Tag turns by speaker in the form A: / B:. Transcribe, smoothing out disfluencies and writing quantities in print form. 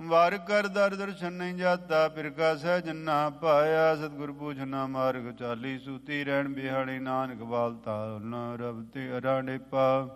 A: ਵਾਰ ਕਰ ਦਰ ਦਰਸ਼ਨ ਨਹੀਂ ਜਾਤਾ, ਫਿਰਕਾ ਸਹਿਜ ਨਾ ਪਾਇਆ। ਸਤਿਗੁਰ ਪੂਛਨਾ ਮਾਰਗ ਚਾਲੀ, ਸੂਤੀ ਰਹਿਣ ਬਿਹਾਲੀ, ਨਾਨਕ ਬਾਲ ਤਾਰਨ ਰਬ ਤੇ ਅਰਾੜੇ ਪਾ।